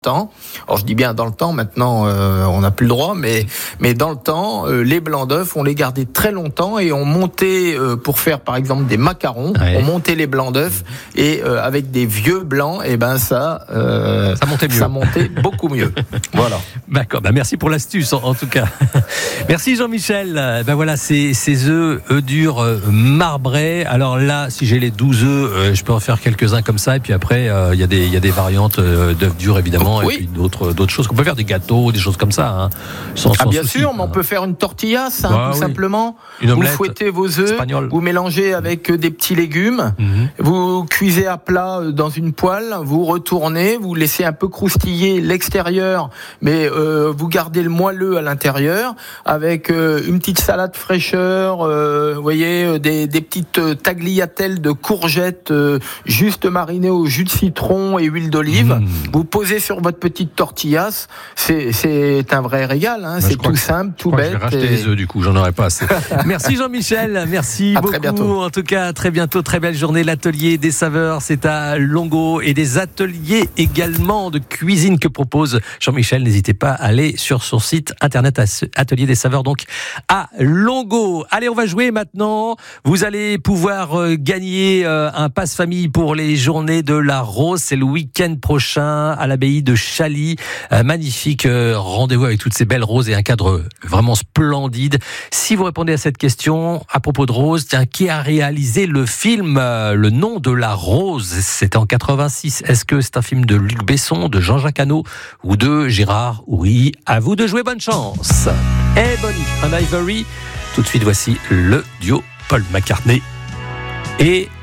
temps. Alors je dis bien dans le temps, maintenant on n'a plus le droit, mais dans le temps, les blancs d'œufs, on les gardait très longtemps et on montait, pour faire par exemple des macarons, on montait les blancs d'œufs et avec des vieux blancs, et ben ça montait mieux. Ça montait beaucoup mieux. Voilà. D'accord, merci pour l'astuce en tout cas. Merci Jean-Michel. Voilà, ces œufs durs marbrés. Alors là, si j'ai les 12 œufs, je peux en faire quelques-uns comme ça, et puis après il y a des variantes d'œufs durs évidemment. Et puis d'autres choses qu'on peut faire, des gâteaux, des choses comme ça, sans bien souci, sûr, mais on peut faire une tortillas, tout simplement. Vous fouettez vos œufs, vous mélangez avec des petits légumes, vous cuisez à plat dans une poêle, vous retournez, vous laissez un peu croustiller l'extérieur, mais vous gardez le moelleux à l'intérieur, avec une petite salade fraîcheur, vous voyez, des petites tagliatelles de courgettes juste marinées au jus de citron et huile d'olive. Vous posez sur votre petite tortillas, c'est un vrai régal, c'est tout simple, tout bête. Je vais racheter les œufs du coup, j'en aurai pas assez. Merci Jean-Michel, merci beaucoup. Très bientôt. En tout cas, très bientôt, très belle journée. L'atelier des saveurs, c'est à Longo, et des ateliers également de cuisine que propose Jean-Michel. N'hésitez pas à aller sur son site internet, Atelier des saveurs, donc à Longo. Allez, on va jouer maintenant. Vous allez pouvoir gagner un passe-famille pour les journées de la rose. C'est le week-end prochain à l'abbaye de Chaly. Magnifique rendez-vous avec toutes ces belles roses et un cadre vraiment splendide. Si vous répondez à cette question à propos de roses, qui a réalisé le film Le nom de la rose? C'était en 86. Est-ce que c'est un film de Luc Besson, de Jean-Jacques Hano ou de Gérard Houry? À vous de jouer, bonne chance. Ebony and Ivory. Tout de suite, voici le duo Paul McCartney et